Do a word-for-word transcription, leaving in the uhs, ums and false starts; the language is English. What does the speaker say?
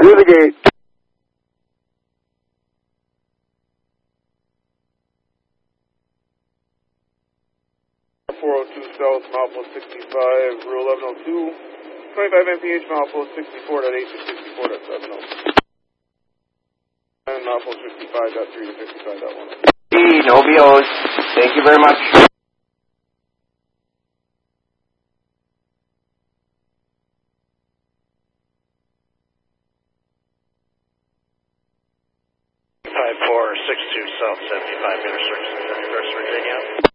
Through the gate. four oh two South, milepost sixty-five, Rule eleven oh two, twenty-five M P H, milepost sixty-four dot eight to sixty-four dot seven oh. And milepost fifty-five dot three to fifty-five dot one. E, no B Os. Thank you very much. five four six two South, seventy-five, intersection seventy-first, Virginia.